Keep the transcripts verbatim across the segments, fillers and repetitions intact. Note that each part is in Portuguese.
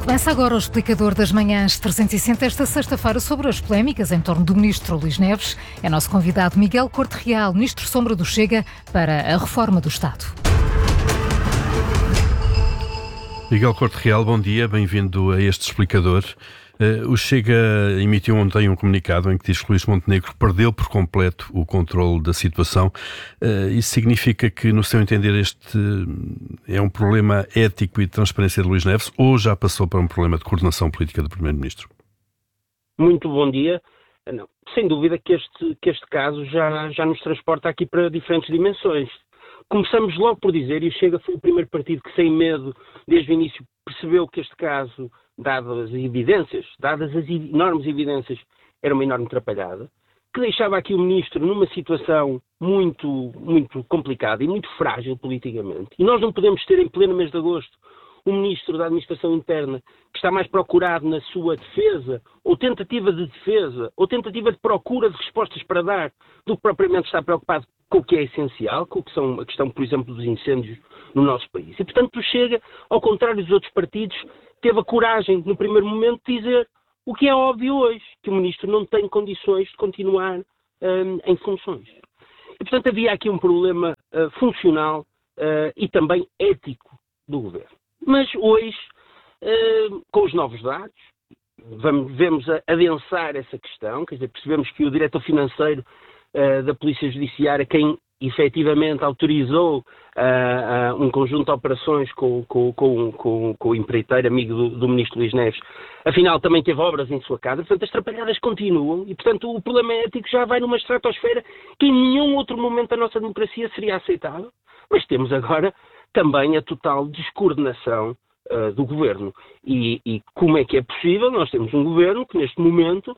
Começa agora o Explicador das Manhãs trezentos e sessenta, esta sexta-feira, sobre as polémicas em torno do ministro Luís Neves. É nosso convidado Miguel Corte Real, ministro sombra do Chega, para a reforma do Estado. Miguel Corte Real, bom dia, bem-vindo a este Explicador. Uh, o Chega emitiu ontem um comunicado em que diz que Luís Montenegro perdeu por completo o controle da situação. Uh, isso significa que, no seu entender, este é um problema ético e de transparência de Luís Neves, ou já passou para um problema de coordenação política do Primeiro-Ministro? Muito bom dia. Não, sem dúvida que este, que este caso já, já nos transporta aqui para diferentes dimensões. Começamos logo por dizer, e o Chega foi o primeiro partido que, sem medo, desde o início, percebeu que este caso, dadas as evidências, dadas as enormes evidências, era uma enorme atrapalhada, que deixava aqui o ministro numa situação muito, muito complicada e muito frágil politicamente. E nós não podemos ter, em pleno mês de agosto, um ministro da Administração Interna que está mais procurado na sua defesa, ou tentativa de defesa, ou tentativa de procura de respostas para dar, do que propriamente está preocupado com o que é essencial, com o que são a questão, por exemplo, dos incêndios no nosso país. E, portanto, o Chega, ao contrário dos outros partidos, teve a coragem, no primeiro momento, de dizer o que é óbvio hoje, que o ministro não tem condições de continuar hum, em funções. E, portanto, havia aqui um problema uh, funcional uh, e também ético do governo. Mas hoje, uh, com os novos dados, vamos, vemos a adensar essa questão, quer dizer, percebemos que o diretor financeiro uh, da Polícia Judiciária, quem efetivamente autorizou uh, uh, um conjunto de operações com, com, com, com, com o empreiteiro amigo do, do ministro Luís Neves, afinal também teve obras em sua casa, portanto as atrapalhadas continuam e, portanto, o problema ético já vai numa estratosfera que em nenhum outro momento da nossa democracia seria aceitável, mas temos agora também a total descoordenação uh, do governo. E, e como é que é possível? Nós temos um governo que neste momento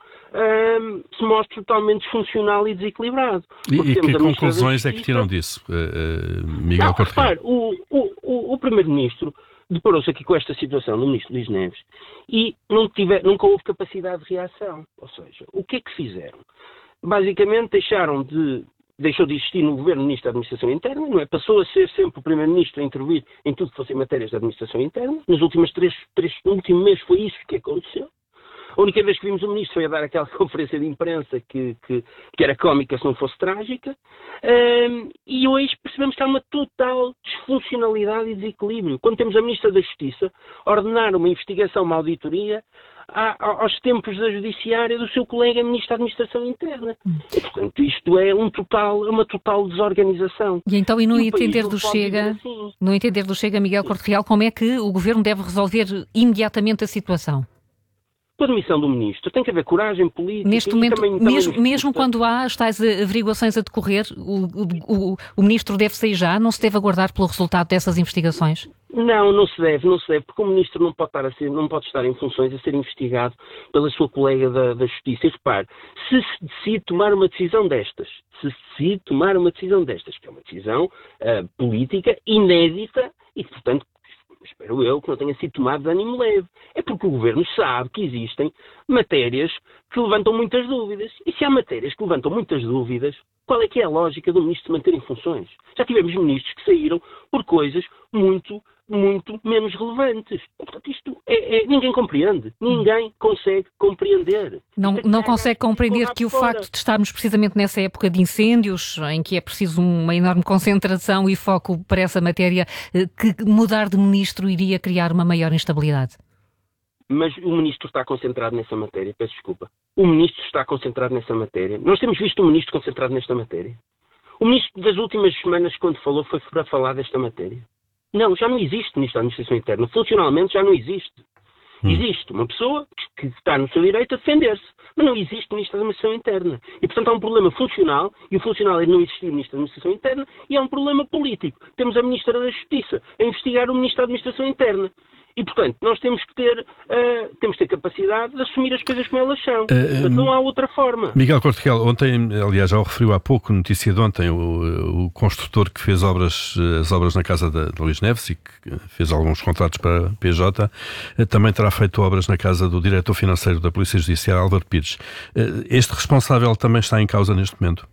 uh, se mostra totalmente disfuncional e desequilibrado. E, e que conclusões é que tiram disso, uh, uh, Miguel não, Corte Real? Repare, o, o, o, o Primeiro-Ministro deparou-se aqui com esta situação do ministro Luís Neves e não tiver, nunca houve capacidade de reação. Ou seja, o que é que fizeram? Basicamente deixaram de deixou de existir no governo o Ministro da Administração Interna, não é? Passou a ser sempre o Primeiro-Ministro a intervir em tudo que fossem matérias da Administração Interna. Nas últimas três, três, no último mês foi isso que aconteceu. A única vez que vimos o Ministro foi a dar aquela conferência de imprensa que, que, que era cómica se não fosse trágica. Um, e hoje percebemos que há uma total disfuncionalidade e desequilíbrio. Quando temos a Ministra da Justiça a ordenar uma investigação, uma auditoria, aos tempos da Judiciária do seu colega Ministro da Administração Interna. E, portanto, isto é um total, uma total desorganização. E então, e no, e entender do Chega, assim. no entender do Chega, Miguel Corte Real, como é que o Governo deve resolver imediatamente a situação? Com a demissão do Ministro, tem que haver coragem política. Neste momento, também, mesmo, também mesmo quando há as tais averiguações a decorrer, o, o, o, o Ministro deve sair já? Não se deve aguardar pelo resultado dessas investigações? Não, não se deve, não se deve, porque o Ministro não pode estar, a ser, não pode estar em funções a ser investigado pela sua colega da, da Justiça. E repare, se se decide tomar uma decisão destas, se se decide tomar uma decisão destas, que é uma decisão uh, política inédita e, portanto, espero eu que não tenha sido tomado de ânimo leve. É porque o Governo sabe que existem matérias que levantam muitas dúvidas. E se há matérias que levantam muitas dúvidas, qual é que é a lógica do Ministro se manter em funções? Já tivemos ministros que saíram por coisas muito, muito menos relevantes. Portanto, isto é, é, ninguém compreende. Ninguém consegue compreender. Não, não consegue compreender que o facto de estarmos precisamente nessa época de incêndios, em que é preciso uma enorme concentração e foco para essa matéria, que mudar de ministro iria criar uma maior instabilidade? Mas o Ministro está concentrado nessa matéria, peço desculpa. O Ministro está concentrado nessa matéria. Nós temos visto o Ministro concentrado nesta matéria. O Ministro das últimas semanas, quando falou, foi para falar desta matéria. Não, já não existe Ministro da Administração Interna. Funcionalmente já não existe. Hum. Existe uma pessoa que está no seu direito a defender-se, mas não existe Ministro da Administração Interna. E, portanto, há um problema funcional, e o funcional é não existir Ministro da Administração Interna, e há um problema político. Temos a Ministra da Justiça a investigar o Ministro da Administração Interna. E, portanto, nós temos que ter, uh, temos que ter capacidade de assumir as coisas como elas são. Uh, portanto, não há outra forma. Miguel Corte Real, ontem, aliás, já o referiu há pouco, notícia de ontem, o, o construtor que fez obras, as obras na casa de, de Luís Neves e que fez alguns contratos para a P J, também terá feito obras na casa do diretor financeiro da Polícia Judiciária, Álvaro Pires. Este responsável também está em causa neste momento?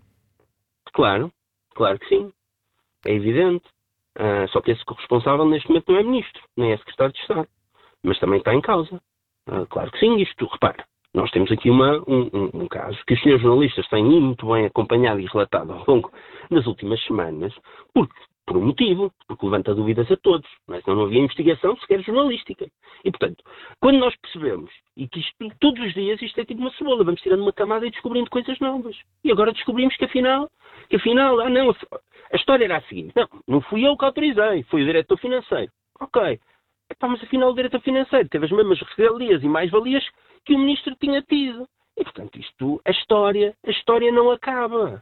Claro, claro que sim. É evidente. Uh, só que esse responsável neste momento não é ministro, nem é secretário de Estado. mas também está em causa. Uh, claro que sim, isto, repara, nós temos aqui uma, um, um, um caso que os senhores jornalistas têm muito bem acompanhado e relatado ao longo das últimas semanas, porque, por um motivo, porque levanta dúvidas a todos, mas não havia investigação sequer jornalística. E, portanto, quando nós percebemos, e que isto, todos os dias isto é tipo uma cebola, vamos tirando uma camada e descobrindo coisas novas. E agora descobrimos que afinal, que afinal, ah não, a história era a seguinte, não, não fui eu que autorizei, foi o diretor financeiro. Ok. Epá, mas afinal o diretor financeiro teve as mesmas regalias e mais-valias que o ministro tinha tido. E, portanto, isto, a história, a história não acaba.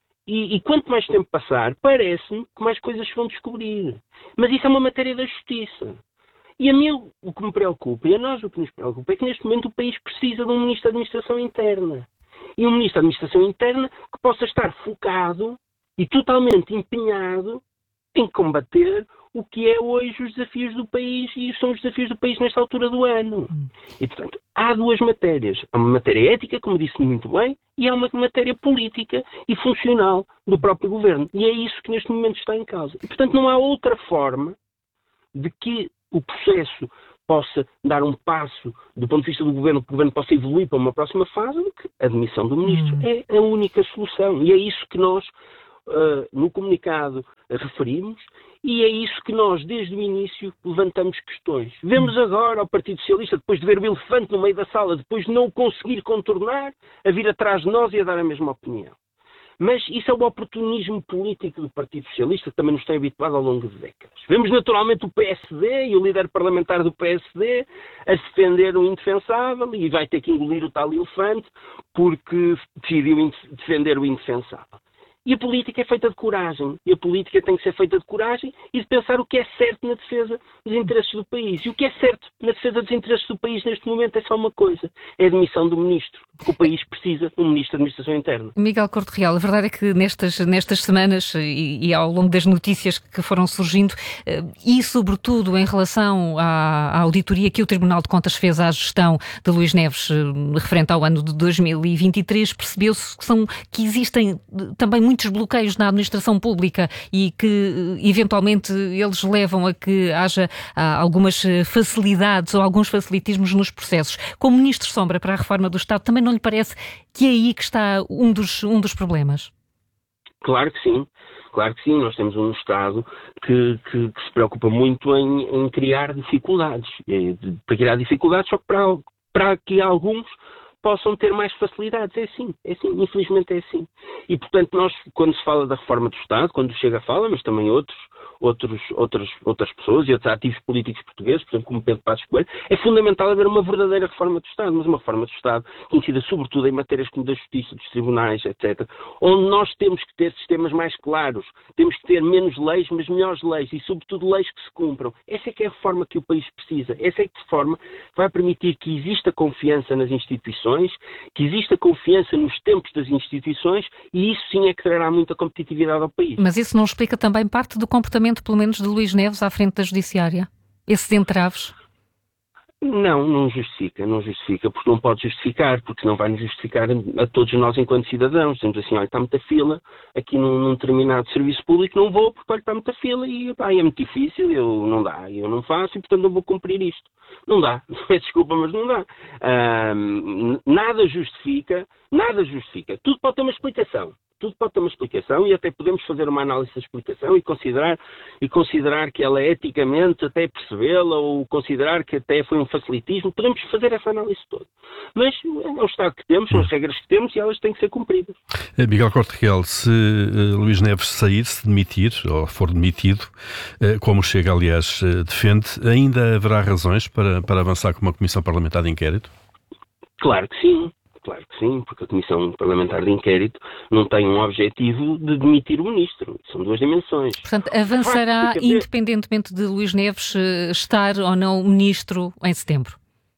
E, e quanto mais tempo passar, parece-me que mais coisas se vão descobrir. Mas isso é uma matéria da justiça. E a mim o que me preocupa, e a nós o que nos preocupa, é que neste momento o país precisa de um ministro da Administração Interna. E um ministro da Administração Interna que possa estar focado e totalmente empenhado em combater o que é hoje os desafios do país, e são os desafios do país nesta altura do ano. E, portanto, há duas matérias. Há uma matéria ética, como disse muito bem, e há uma matéria política e funcional do próprio governo. E é isso que neste momento está em causa. E, portanto, não há outra forma de que o processo possa dar um passo do ponto de vista do governo, que o governo possa evoluir para uma próxima fase, do que a admissão do ministro. Hum. É a única solução. E é isso que nós, uh, no comunicado, referimos. E é isso que nós, desde o início, levantamos questões. Vemos agora o Partido Socialista, depois de ver o elefante no meio da sala, depois de não o conseguir contornar, a vir atrás de nós e a dar a mesma opinião. Mas isso é o oportunismo político do Partido Socialista, que também nos tem habituado ao longo de décadas. Vemos naturalmente o P S D e o líder parlamentar do P S D a defender o indefensável e vai ter que engolir o tal elefante porque decidiu defender o indefensável. E a política é feita de coragem. E a política tem que ser feita de coragem e de pensar o que é certo na defesa dos interesses do país. E o que é certo na defesa dos interesses do país neste momento é só uma coisa. É a demissão do ministro. O país precisa de um ministro da Administração Interna. Miguel Couto Real, a verdade é que nestas, nestas semanas e, e ao longo das notícias que foram surgindo, e sobretudo em relação à, à auditoria que o Tribunal de Contas fez à gestão de Luís Neves referente ao ano de dois mil e vinte e três, percebeu-se que, são, que existem também muitos bloqueios na administração pública e que eventualmente eles levam a que haja ah, algumas facilidades ou alguns facilitismos nos processos. Como Ministro Sombra para a Reforma do Estado, também não lhe parece que é aí que está um dos, um dos problemas? Claro que sim. Claro que sim, nós temos um Estado que, que, que se preocupa muito em, em criar dificuldades. E, de, para criar dificuldades, só que para, para que alguns possam ter mais facilidades. É assim, é assim, infelizmente é assim. E, portanto, nós, quando se fala da reforma do Estado, quando chega a fala, mas também outros, outros, outras, outras pessoas e outros ativos políticos portugueses, por exemplo, como Pedro Passos Coelho, é fundamental haver uma verdadeira reforma do Estado, mas uma reforma do Estado que incida sobretudo em matérias como da justiça, dos tribunais, etcétera, onde nós temos que ter sistemas mais claros, temos que ter menos leis, mas melhores leis e, sobretudo, leis que se cumpram. Essa é que é a reforma que o país precisa. Essa é que, de forma, vai permitir que exista confiança nas instituições, que exista confiança nos tempos das instituições, e isso sim é que trará muita competitividade ao país. Mas isso não explica também parte do comportamento, pelo menos, de Luís Neves à frente da Judiciária? Esses entraves? Não, não justifica, não justifica, porque não pode justificar, porque não vai nos justificar a todos nós enquanto cidadãos. Dizemos assim, olha, está muita fila aqui num, num determinado serviço público, não vou porque olha, está muita fila e pá, é muito difícil, eu não dá, eu não faço e portanto não vou cumprir isto. Não dá, desculpa, mas não dá. Um, nada justifica, nada justifica, tudo pode ter uma explicação. Tudo pode ter uma explicação e até podemos fazer uma análise da explicação e considerar, e considerar que ela eticamente até percebê-la ou considerar que até foi um facilitismo. Podemos fazer essa análise toda. Mas é o Estado que temos, são as regras que temos e elas têm que ser cumpridas. Miguel Couto Real, se uh, Luís Neves sair, se demitir, ou for demitido, uh, como Chega, aliás, uh, defende, ainda haverá razões para, para avançar com uma comissão parlamentar de inquérito? Claro que sim. Claro que sim, porque a Comissão Parlamentar de Inquérito não tem um objetivo de demitir o Ministro. São duas dimensões. Portanto, avançará haver... independentemente de Luís Neves estar ou não Ministro em setembro?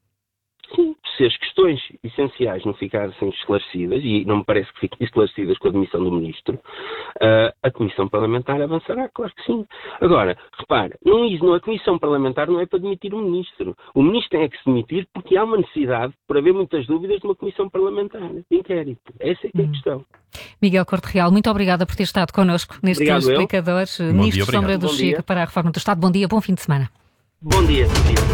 Sim, se as questões essenciais não ficassem esclarecidas, e não me parece que fiquem esclarecidas com a demissão do Ministro, uh, a Comissão Parlamentar avançará, claro que sim. Agora, repara, não, não, a Comissão Parlamentar não é para demitir o Ministro. O Ministro tem que se demitir porque há uma necessidade, por haver muitas dúvidas, de uma Comissão Parlamentar de inquérito. Essa é que é a hum. questão. Miguel Couto Real, muito obrigada por ter estado connosco neste Obrigado, explicador. Eu. Ministro Sombra do Chega para a Reforma do Estado. Bom dia, bom fim de semana. Bom dia, bom dia.